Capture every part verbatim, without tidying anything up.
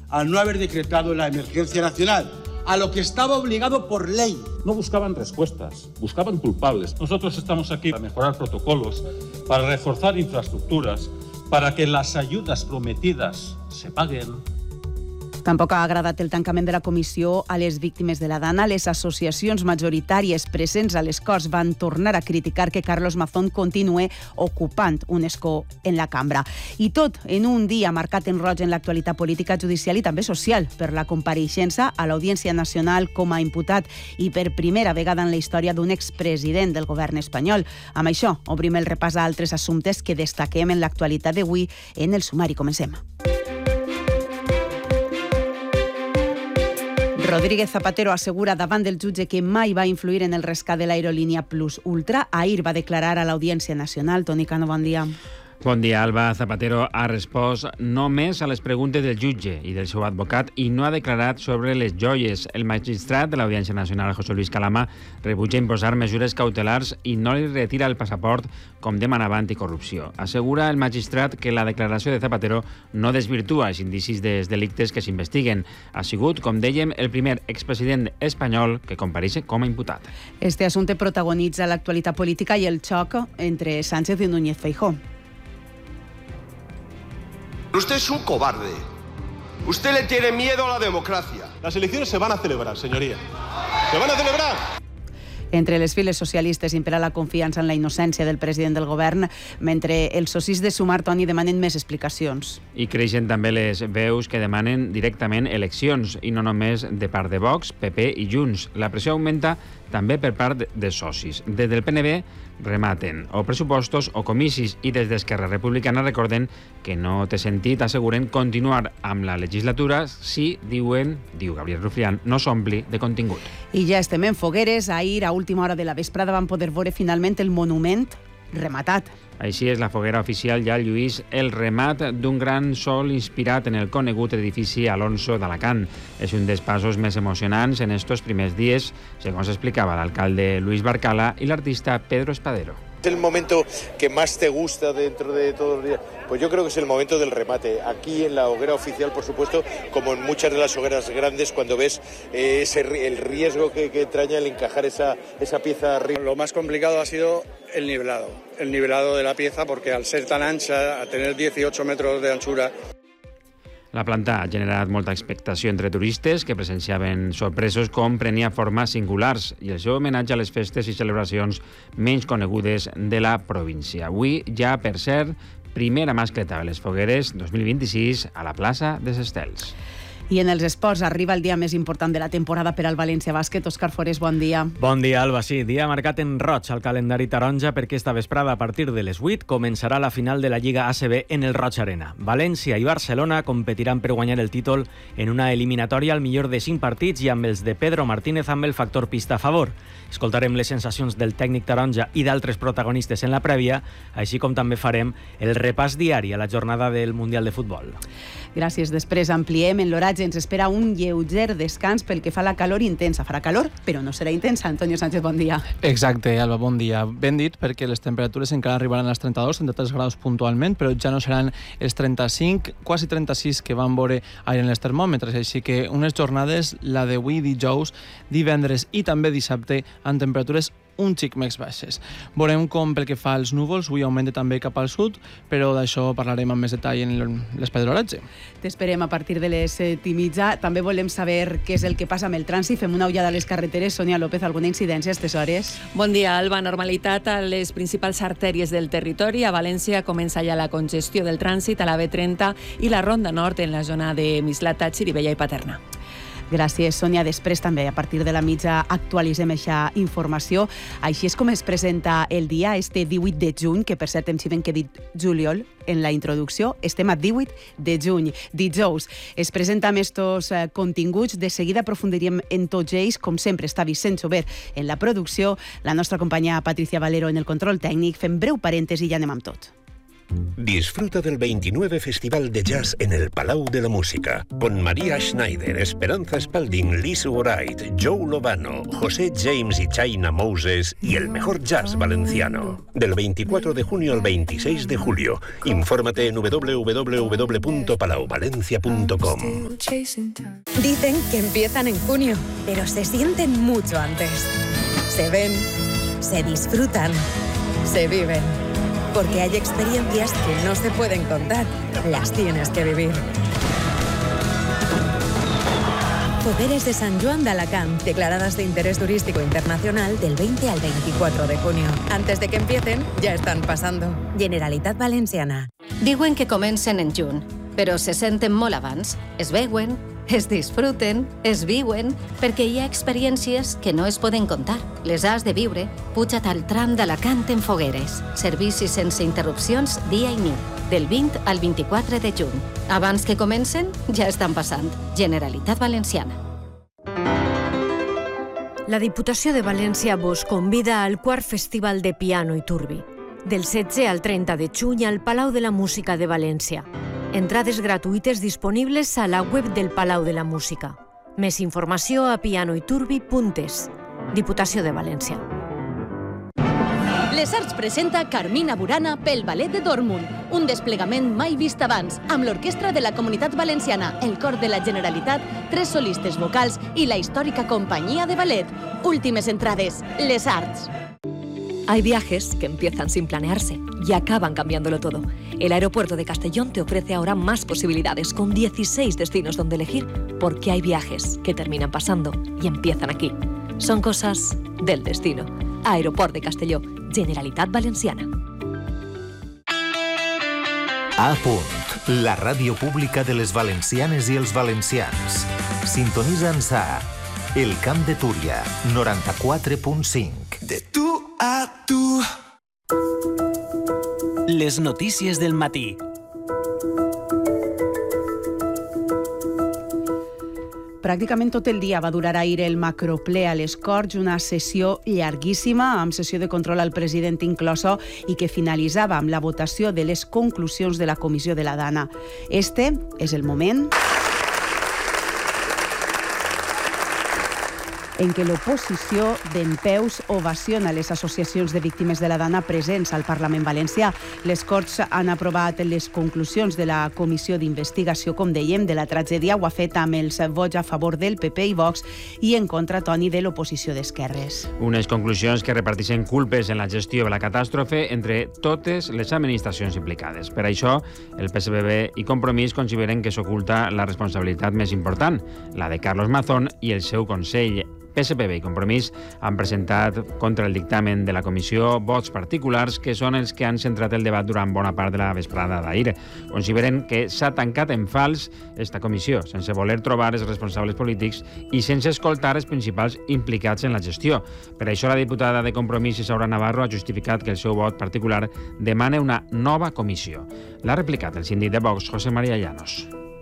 al no haber decretado la emergencia nacional, a lo que estaba obligado por ley. No buscaban respuestas, buscaban culpables. Nosotros estamos aquí para mejorar protocolos, para reforzar infraestructuras, para que las ayudas prometidas se paguen. Tampoc ha agradat el tancament de la comissió a les víctimes de la Dana. Les associacions majoritàries presents a les Corts van tornar a criticar que Carlos Mazón continue ocupant un escó en la cambra. I tot en un dia marcat en roig en l'actualitat política, judicial i també social per la compareixença a l'Audiència Nacional com a imputat i per primera vegada en la història d'un expresident del govern espanyol. Amb això, obrim el repàs a altres assumptes que destaquem en l'actualitat d'avui en el sumari. Comencem. Rodríguez Zapatero assegura davant del jutge que mai va influir en el rescat de l'aerolínia Plus Ultra. Ahir va declarar a l'Audiència Nacional. Toni Cano, bon dia. Bon dia, Alba. Zapatero ha respost només a les preguntes del jutge i del seu advocat i no ha declarat sobre les joies. El magistrat de l'Audiència Nacional, José Luis Calama, rebutja imposar mesures cautelars i no li retira el passaport com demanava Anticorrupció. Assegura el magistrat que la declaració de Zapatero no desvirtua els indicis dels delictes que s'investiguen. Ha sigut, com dèiem, el primer expresident espanyol que compareix com a imputat. Este assumpte protagonitza l'actualitat política i el xoc entre Sánchez i Núñez Feijóo. Usted es un cobarde. Usted le tiene miedo a la democracia. Las elecciones se van a celebrar, señoría. ¡Se van a celebrar! Entre les files socialistes impera la confiança en la innocència del president del govern, mentre els socis de Sumar, Toni, demanen més explicacions. I creixen també les veus que demanen directament eleccions, i no només de part de Vox, P P i Junts. La pressió augmenta també per part de socis. Des del P N B rematen o pressupostos o comicis i des d'Esquerra Republicana recorden que no té sentit, asseguren, continuar amb la legislatura si, diuen, diu Gabriel Rufián, no s'ompli de contingut. I ja estem en fogueres. Ahir, a última hora de la vesprada, van poder veure finalment el monument rematat. Així és, la foguera oficial ja lluís el remat d'un gran sol inspirat en el conegut edifici Alonso d'Alacant. És un dels passos més emocionants en estos primers dies, segons explicava l'alcalde Luis Barcala i l'artista Pedro Espadero. ¿Es el momento que más te gusta dentro de todos los días? Pues yo creo que es el momento del remate. Aquí en la hoguera oficial, por supuesto, como en muchas de las hogueras grandes, cuando ves eh, ese, el riesgo que, que entraña el encajar esa, esa pieza arriba. Lo más complicado ha sido el nivelado, el nivelado de la pieza, porque al ser tan ancha, a tener dieciocho metros de anchura... La planta ha generat molta expectació entre turistes que presenciaven sorpresos com prenia formes singulars i el seu homenatge a les festes i celebracions menys conegudes de la província. Avui ja, per cert, primera mascleta de les fogueres dos mil vint-i-sis a la plaça de Sestels. I en els esports arriba el dia més important de la temporada per al València Bàsquet. Òscar Forés, bon dia. Bon dia, Alba. Sí, dia marcat en roig al calendari taronja perquè esta vesprada a partir de les vuit començarà la final de la Lliga A C B en el Roig Arena. València i Barcelona competiran per guanyar el títol en una eliminatòria al millor de cinc partits i amb els de Pedro Martínez amb el factor pista a favor. Escoltarem les sensacions del tècnic taronja i d'altres protagonistes en la prèvia, així com també farem el repàs diari a la jornada del Mundial de Futbol. Gràcies. Després ampliem. En l'oratge ens espera un lleuger descans pel que fa a la calor intensa. Farà calor, però no serà intensa. Antonio Sánchez, bon dia. Exacte, Alba, bon dia. Ben dit, perquè les temperatures encara arribaran als trenta-dos, trenta-tres graus puntualment, però ja no seran els trenta-cinc, quasi trenta-sis que van veure ahir en els termòmetres. Així que unes jornades, la d'avui dijous, divendres i també dissabte, amb temperatures un xic més baixes. Veurem com pel que fa als núvols, avui augmenta també cap al sud, però d'això parlarem amb més detall en l'espai de l'oratge. T'esperem a partir de les set i mitja. També volem saber què és el que passa amb el trànsit. Fem una ullada a les carreteres. Sònia López, alguna incidència a aquestes hores? Bon dia, Alba. Normalitat a les principals artèries del territori. A València comença ja la congestió del trànsit a la B trenta i la Ronda Nord en la zona de Mislata, Xirivella i Paterna. Gràcies, Sònia. Després també, a partir de la mitja, actualitzem aquesta informació. Així és com es presenta el dia, este divuit de juny, que per cert em xiven que he dit juliol en la introducció. Estem a divuit de juny, dijous. Es presenta amb estos eh, continguts. De seguida aprofundiríem en tots ells. Com sempre, està Vicent Xover en la producció, la nostra companya Patricia Valero en el control tècnic. Fem breu parèntesi i ja anem amb tot. Disfruta del veintinueve Festival de Jazz en el Palau de la Música, con María Schneider, Esperanza Spalding, Liz Wright, Joe Lovano, José James y China Moses y el mejor jazz valenciano. Del veinticuatro de junio al veintiséis de julio. Infórmate en doble u doble u doble u punto palau valencia punto com. Dicen que empiezan en junio, pero se sienten mucho antes. Se ven, se disfrutan, se viven. Porque hay experiencias que no se pueden contar, las tienes que vivir. Fogueres de Sant Joan de Alacant, declaradas de interés turístico internacional del veinte al veinticuatro de junio. Antes de que empiecen, ya están pasando. Generalitat Valenciana. Diuen que comencen en juny, però se senten molt abans. Es veuen, es disfruten, es viuen, perquè hi ha experiències que no es poden contar. Les has de viure. Puja't al tram d'Alacant en Fogueres. Servicis sense interrupcions dia i nit, del vint al vint-i-quatre de juny. Abans que comencen, ja estan passant. Generalitat Valenciana. La Diputació de València vos convida al quart Festival de Piano i Turbi, del setze al trenta de juny al Palau de la Música de València. Entrades gratuïtes disponibles a la web del Palau de la Música. Més informació a pianoiturbi punt es. Diputació de València. Les Arts presenta Carmina Burana pel Ballet de Dortmund, un desplegament mai vist abans, amb l'Orquestra de la Comunitat Valenciana, el Cor de la Generalitat, tres solistes vocals i la històrica Companyia de Ballet. Últimes entrades, Les Arts. Hay viajes que empiezan sin planearse y acaban cambiándolo todo. El aeropuerto de Castellón te ofrece ahora más posibilidades, con dieciséis destinos donde elegir, porque hay viajes que terminan pasando y empiezan aquí. Son cosas del destino. Aeroport de Castelló, Generalitat Valenciana. A punt, la ràdio pública de les valencianes i els valencians. Sintonitza'ns a El Camp de Túria, noranta-quatre punt cinc. De tu a tu. Les notícies del matí. Pràcticament tot el dia va durar ahir el macrople a les Corts, una sessió llarguíssima, amb sessió de control al president incloso, i que finalitzava amb la votació de les conclusions de la comissió de la Dana. Este és el moment en què l'oposició dempeus ovaciona les associacions de víctimes de la Dana presents al Parlament valencià. Les Corts han aprovat les conclusions de la comissió d'investigació, com dèiem, de la tragèdia. Ho ha fet amb els vots a favor del P P i Vox i en contra, Toni, de l'oposició d'esquerres. Unes conclusions que reparteixen culpes en la gestió de la catàstrofe entre totes les administracions implicades. Per això, el P S D B i Compromís consideren que s'oculta la responsabilitat més important, la de Carlos Mazón i el seu Consell. P S P B i Compromís han presentat contra el dictamen de la comissió vots particulars que són els que han centrat el debat durant bona part de la vesprada d'ahir. Consideren que s'ha tancat en fals esta comissió, sense voler trobar els responsables polítics i sense escoltar els principals implicats en la gestió. Per això la diputada de Compromís, Isaura Navarro, ha justificat que el seu vot particular demana una nova comissió. L'ha replicat el síndic de Vox, José María Llanos.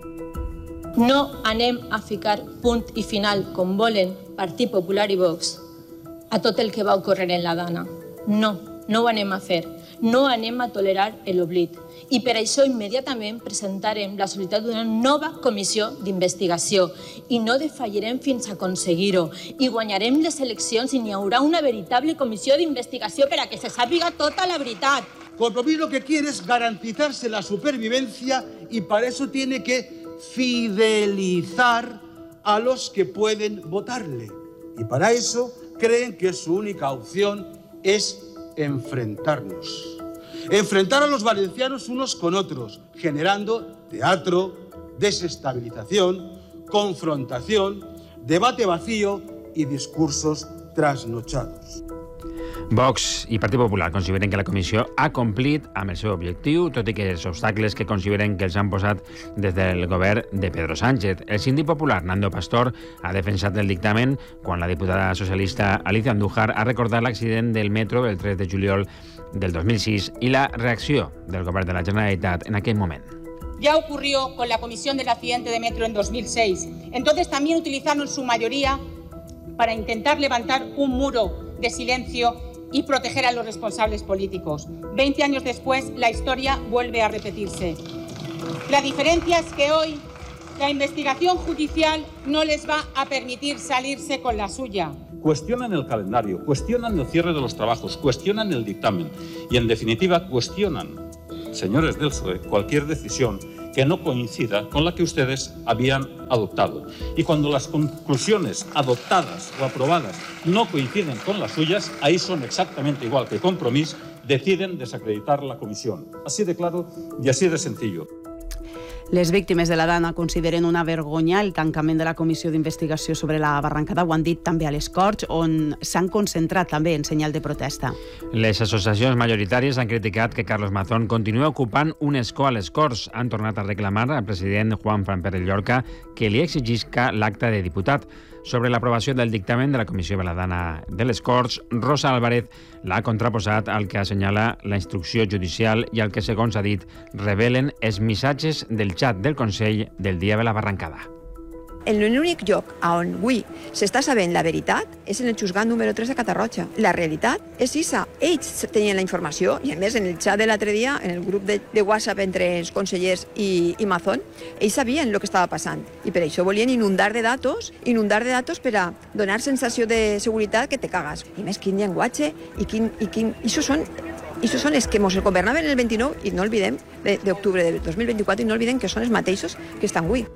No anem a ficar punt i final, com volen Partit Popular i Vox, a tot el que va ocórrer en la Dana. No, no ho anem a fer. No anem a tolerar l'oblit. I per això immediatament presentarem la sol·licitud d'una nova comissió d'investigació i no defallirem fins a aconseguir-ho. I guanyarem les eleccions i n'hi haurà una veritable comissió d'investigació per a que se sàpiga tota la veritat. Compromís lo que quiere es garantizarse la supervivencia y para eso tiene que fidelizar a los que pueden votarle. Y para eso creen que su única opción es enfrentarnos. Enfrentar a los valencianos unos con otros, generando teatro, desestabilización, confrontación, debate vacío y discursos trasnochados. Vox i Partit Popular consideren que la comissió ha complit amb el seu objectiu, tot i que els obstacles que consideren que els han posat des del govern de Pedro Sánchez. El síndic popular, Nando Pastor, ha defensat el dictamen quan la diputada socialista Alicia Andújar ha recordat l'accident del metro el tres de juliol del dos mil sis y la reacció del govern de la Generalitat en aquell moment. Ya ocurrió con la comisión del accidente de metro en dos mil seis. Entonces también utilizaron su mayoría para intentar levantar un muro de silencio y proteger a los responsables políticos. Veinte años después, la historia vuelve a repetirse. La diferencia es que hoy la investigación judicial no les va a permitir salirse con la suya. Cuestionan el calendario, cuestionan el cierre de los trabajos, cuestionan el dictamen y, en definitiva, cuestionan, señores del P S O E, cualquier decisión que no coincida con la que ustedes habían adoptado. Y cuando las conclusiones adoptadas o aprobadas no coinciden con las suyas, ahí son exactamente igual que Compromís, deciden desacreditar la comissió. Así de claro i així de sencillo. Les víctimes de la Dana consideren una vergonya el tancament de la Comissió d'Investigació sobre la Barrancada. Ho han dit també a les Corts, on s'han concentrat també en senyal de protesta. Les associacions majoritàries han criticat que Carlos Mazón continua ocupant un escó a les Corts. Han tornat a reclamar al president Juanfran Pérez Llorca que li exigisca l'acta de diputat. Sobre l'aprovació del dictamen de la Comissió de la Dana de les Corts, Rosa Álvarez l'ha contraposat al que assenyala la instrucció judicial i al que, segons ha dit, revelen els missatges del xat del Consell del dia de la Barrancada. En l'únic lloc on avui s'està sabent la veritat és en el juzgat número tres de Catarroja. La realitat és issa. Ells tenien la informació i, a més, en el xat de l'altre dia, en el grup de, de WhatsApp entre els consellers i, i Mazón, ells sabien el que estava passant i per això volien inundar de datos, inundar de datos per a donar sensació de seguretat que te cagas. I més, quin llenguatge i quin... I quin... Això són... Això són els que ens governaven el vint-i-nou i no oblidem d'octubre del dos mil vint-i-quatre i no oblidem que són els mateixos que estan avui.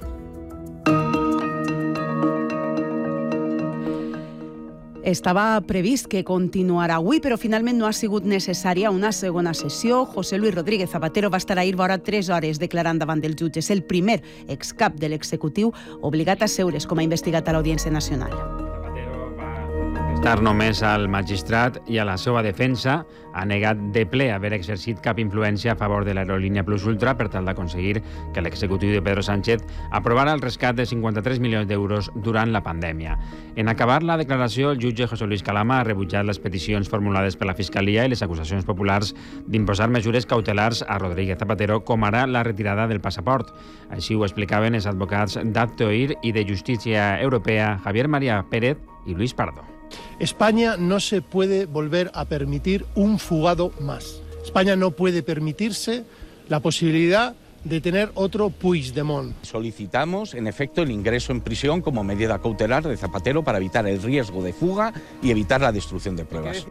Estava previst que continuarà avui, però finalment no ha sigut necessària una segona sessió. José Luis Rodríguez Zapatero va estar ahir vora tres hores declarant davant dels jutges. El primer excap de l'executiu obligat a seure's com a investigat a l'Audiència Nacional. Estar només al magistrat i a la seva defensa ha negat de ple haver exercit cap influència a favor de l'aerolínia Plus Ultra per tal d'aconseguir que l'executiu de Pedro Sánchez aprovara el rescat de cinquanta-tres milions d'euros durant la pandèmia. En acabar la declaració, el jutge José Luis Calama ha rebutjat les peticions formulades per la Fiscalia i les acusacions populars d'imposar mesures cautelars a Rodríguez Zapatero, com ara la retirada del passaport. Així ho explicaven els advocats d'Acte Oír i de Justícia Europea, Javier María Pérez i Luis Pardo. España no se puede volver a permitir un fugado más. España no puede permitirse la posibilidad de tener otro Puigdemont. Solicitamos, en efecto, el ingreso en prisión como medida cautelar de Zapatero para evitar el riesgo de fuga y evitar la destrucción de pruebas.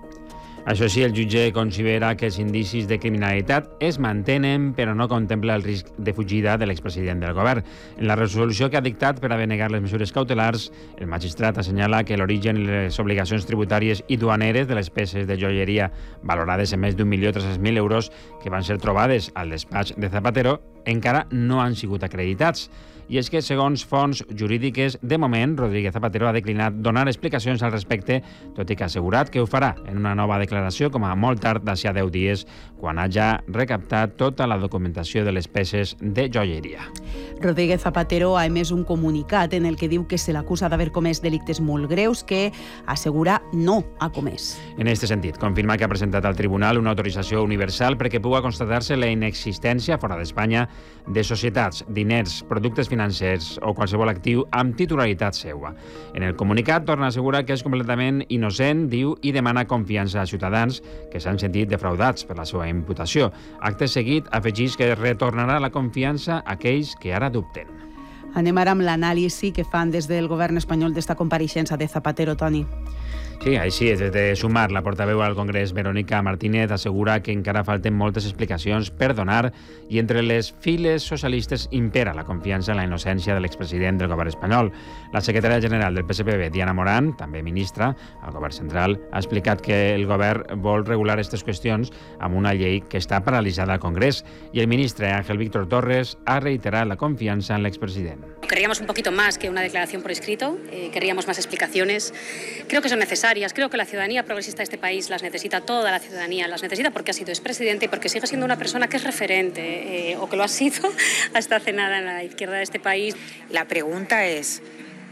Això sí, el jutge considera que els indicis de criminalitat es mantenen, però no contempla el risc de fugida de l'expresident del govern. En la resolució que ha dictat per haver negat les mesures cautelars, el magistrat assenyala que l'origen i les obligacions tributàries i duaneres de les peces de joieria valorades en més d'un milió tres-cents mil euros que van ser trobades al despatx de Zapatero encara no han sigut acreditats. I és que, segons fonts jurídiques, de moment, Rodríguez Zapatero ha declinat donar explicacions al respecte, tot i que ha assegurat que ho farà en una nova declaració com a molt tard d'ací a deu dies, quan hagi recaptat tota la documentació de les peces de joieria. Rodríguez Zapatero ha emès un comunicat en el que diu que se l'acusa d'haver comès delictes molt greus que assegura no ha comès. En aquest sentit, confirma que ha presentat al tribunal una autorització universal perquè pugui constatar-se la inexistència fora d'Espanya de societats, diners, productes financers financers o qualsevol actiu amb titularitat seua. En el comunicat torna a assegurar que és completament innocent, diu, i demana confiança a ciutadans que s'han sentit defraudats per la seva imputació. Acte seguit, afegeix que retornarà la confiança a aquells que ara dubten. Anem ara amb l'anàlisi que fan des del govern espanyol d'esta compareixença de Zapatero, Toni. Sí, així és. De sumar, la portaveu al Congrés, Verónica Martínez, assegura que encara falten moltes explicacions per donar i entre les files socialistes impera la confiança en la innocència de l'expresident del govern espanyol. La secretària general del P S P B, Diana Morán, també ministra al govern central, ha explicat que el govern vol regular aquestes qüestions amb una llei que està paralitzada al Congrés i el ministre Ángel Víctor Torres ha reiterat la confiança en l'expresident. Querríamos un poquito más que una declaración por escrito, eh, querríamos más explicaciones. Creo que son necesarias. Creo que la ciudadanía progresista de este país las necesita, toda la ciudadanía las necesita porque ha sido expresidente y porque sigue siendo una persona que es referente eh, o que lo ha sido hasta hace nada en la izquierda de este país. La pregunta es,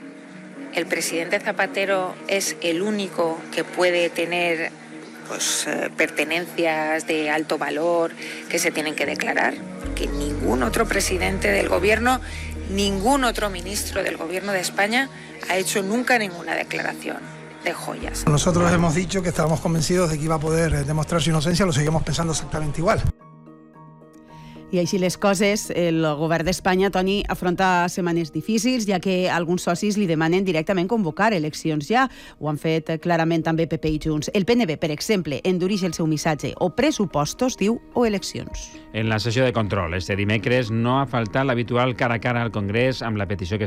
¿el presidente Zapatero es el único que puede tener pues, eh, pertenencias de alto valor que se tienen que declarar? Que ningún otro presidente del gobierno, ningún otro ministro del gobierno de España ha hecho nunca ninguna declaración de joyas. Nosotros hemos dicho que estábamos convencidos de que iba a poder demostrar su inocencia, lo seguimos pensando exactamente igual. I així les coses, el govern d'Espanya, Toni, afronta setmanes difícils, ja que alguns socis li demanen directament convocar eleccions ja. Ho han fet clarament també P P i Junts. El P N B, per exemple, endureix el seu missatge. O pressupostos, diu, o eleccions. En la sessió de control, este dimecres, no ha faltat l'habitual cara a cara al Congrés amb la petició que